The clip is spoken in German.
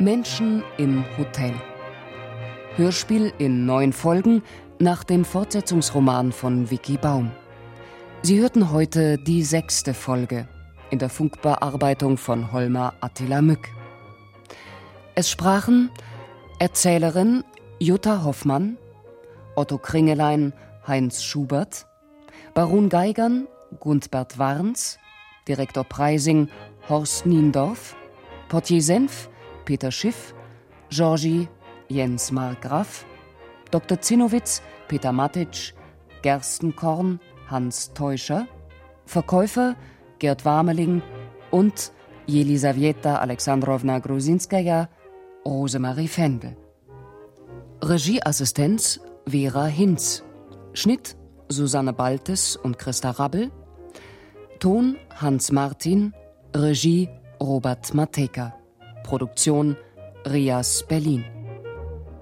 Menschen im Hotel. Hörspiel in 9 Folgen nach dem Fortsetzungsroman von Vicky Baum. Sie hörten heute die 6. Folge in der Funkbearbeitung von Holmer Attila Mück. Es sprachen Erzählerin Jutta Hoffmann, Otto Kringelein Heinz Schubert, Baron Geigern Gundbert Warns, Direktor Preising Horst Niendorf, Portier Senf Peter Schiff, Georgie Jens Markgraf, Dr. Zinnowitz Peter Matic, Gerstenkorn Hans Teuscher, Verkäufer Gerd Warmeling und Jelisawieta Alexandrowna Grusinskaja Rosemarie Fendel. Regieassistenz Vera Hinz. Schnitt Susanne Baltes und Christa Rabbel. Ton Hans Martin. Regie Robert Matejka. Produktion Rias Berlin.